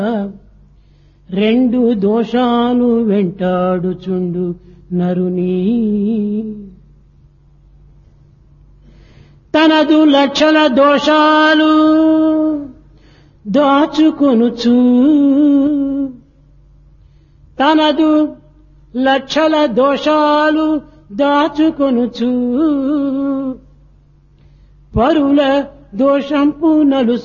రెండు దోషాలు వెంటాడుచుండు నరుని తనదు లక్షల దోషాలు దాచుకొనుచు తనదు లక్షల దోషాలు దాచుకొనుచు పరుల దోషంపు నలుసు